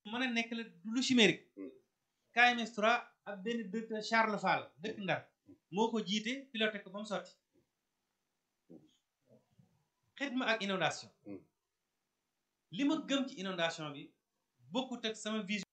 mën a nekk la du lu chimérique KMS 3 ak benn directeur Charles Fall dëkk Ndar moo ko jiite piloté ko ba mu sotti xidma ak inondation li ma gëm ci inondation bi bokkut ak sama vision